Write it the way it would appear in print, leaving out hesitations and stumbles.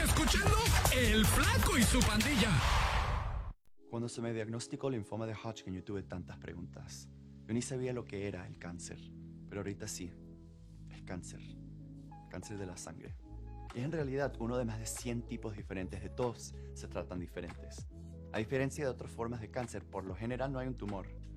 escuchando El Flaco y su pandilla. Cuando se me diagnosticó linfoma de Hodgkin, yo tuve tantas preguntas. Yo ni sabía lo que era el cáncer, pero ahorita sí. Es cáncer. Cáncer de la sangre. Y es en realidad uno de más de 100 tipos diferentes. De todos se tratan diferentes. A diferencia de otras formas de cáncer, por lo general no hay un tumor.